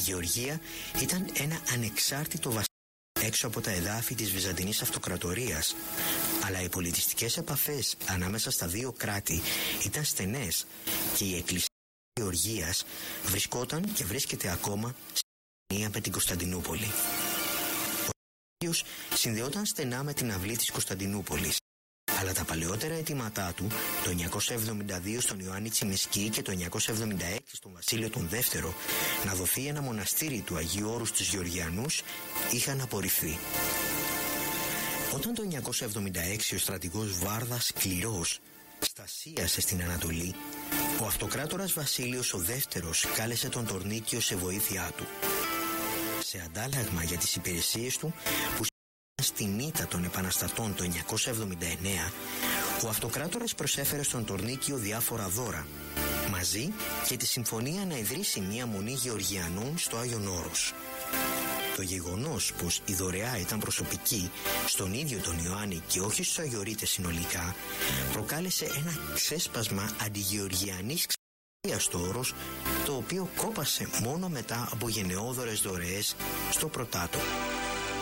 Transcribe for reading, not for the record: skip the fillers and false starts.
Γεωργία ήταν ένα ανεξάρτητο βασίλειο έξω από τα εδάφη της Βυζαντινής Αυτοκρατορίας, αλλά οι πολιτιστικές επαφές ανάμεσα στα δύο κράτη ήταν στενές και η εκκλησία της Γεωργίας βρισκόταν και βρίσκεται ακόμα σε συμφωνία με την Κωνσταντινούπολη. Ο Γεωργίος συνδεόταν στενά με την αυλή της Κωνσταντινούπολης, αλλά τα παλαιότερα αιτήματά του, το 972 στον Ιωάννη Τσιμισκή και το 976 στον Βασίλειο τον Δεύτερο, να δοθεί ένα μοναστήρι του Αγίου Όρους στους Γεωργιανούς, είχαν απορριφθεί. Όταν το 976 ο στρατηγός Βάρδας Σκληρός στασίασε στην Ανατολή, ο αυτοκράτορας Βασίλειος ο Δεύτερος κάλεσε τον Τορνίκιο σε βοήθειά του. Σε αντάλλαγμα για τις υπηρεσίες του που στην ήττα των επαναστατών το 979, ο αυτοκράτορας προσέφερε στον Τορνίκιο διάφορα δώρα, μαζί και τη συμφωνία να ιδρύσει μία μονή Γεωργιανών στο Άγιον Όρος. Το γεγονός πως η δωρεά ήταν προσωπική στον ίδιο τον Ιωάννη και όχι στους Αγιορείτες συνολικά, προκάλεσε ένα ξέσπασμα αντιγεωργιανής ξεσπασίας στο Όρος, το οποίο κόπασε μόνο μετά από γενναιόδωρες δωρεές στο Πρωτάτο.